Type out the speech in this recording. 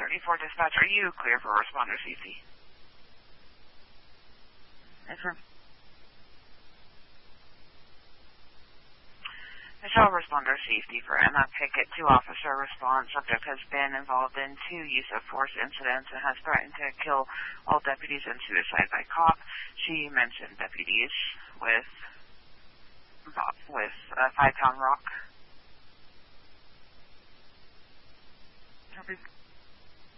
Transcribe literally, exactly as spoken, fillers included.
thirty-four dispatch, are you clear for responder safety? Affirm. Michelle, responder safety for Emma Pickett, two officer response. Subject has been involved in two use of force incidents and has threatened to kill all deputies and suicide by cop. She mentioned deputies with with a five-pound rock.